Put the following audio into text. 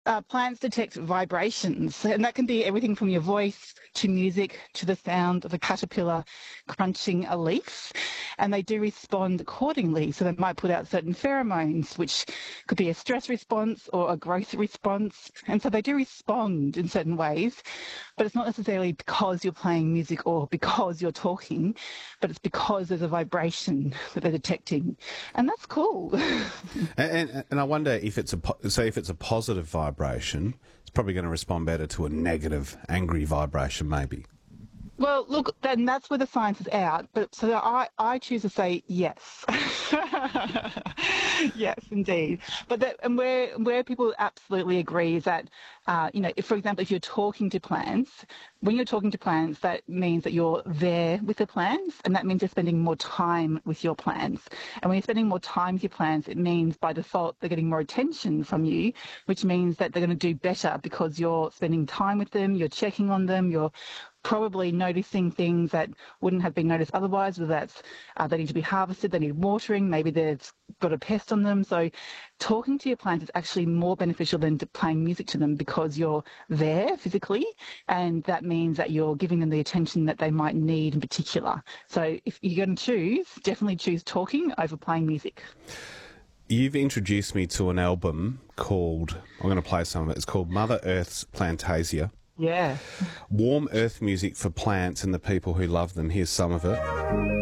Plants detect vibrations, and that can be everything from your voice to music to the sound of a caterpillar crunching a leaf. And they do respond accordingly. So they might put out certain pheromones, which could be a stress response or a growth response. And so they do respond in certain ways, but it's not necessarily because you're playing music or because you're talking, but it's because there's a vibration that they're detecting. And that's cool. And I wonder if it's if it's a positive vibration, it's probably going to respond better to a negative, angry vibration, maybe. Well, look, then that's where the science is out. But so I choose to say yes. Yes, indeed. But and where people absolutely agree is that, if, for example, if you're talking to plants, when you're talking to plants, that means that you're there with the plants, and that means you're spending more time with your plants. And when you're spending more time with your plants, it means by default they're getting more attention from you, which means that they're going to do better because you're spending time with them, you're checking on them, you're probably noticing things that wouldn't have been noticed otherwise, whether that's they need to be harvested, they need watering, maybe they've got a pest on them. So talking to your plants is actually more beneficial than playing music to them because you're there physically, and that means that you're giving them the attention that they might need in particular. So if you're going to choose, definitely choose talking over playing music. You've introduced me to an album called, I'm going to play some of it, it's called Mother Earth's Plantasia. Yeah. Warm earth music for plants and the people who love them. Here's some of it.